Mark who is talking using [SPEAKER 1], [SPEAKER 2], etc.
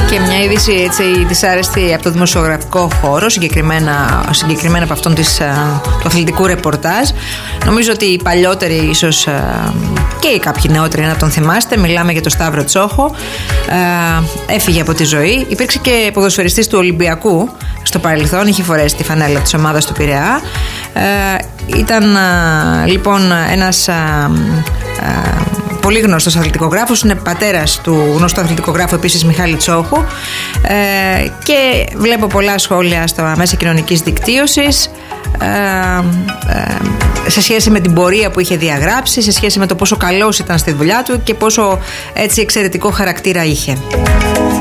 [SPEAKER 1] Και μια είδηση έτσι δυσάρεστη από το δημοσιογραφικό χώρο, συγκεκριμένα από αυτόν του αθλητικού ρεπορτάζ. Νομίζω ότι οι παλιότεροι ίσως και οι κάποιοι νεότεροι να τον θυμάστε. Μιλάμε για τον Σταύρο Τσόχο. Έφυγε από τη ζωή. Υπήρξε και ποδοσφαιριστής του Ολυμπιακού στο παρελθόν. Είχε φορέσει τη φανέλα της ομάδας του Πειραιά. Ήταν λοιπόν ένας πολύ γνωστός αθλητικογράφος, είναι πατέρας του γνωστού αθλητικογράφου επίσης Μιχάλη Τσόχου, και βλέπω πολλά σχόλια στα μέσα κοινωνικής δικτύωσης σε σχέση με την πορεία που είχε διαγράψει, σε σχέση με το πόσο καλός ήταν στη δουλειά του και πόσο έτσι εξαιρετικό χαρακτήρα είχε.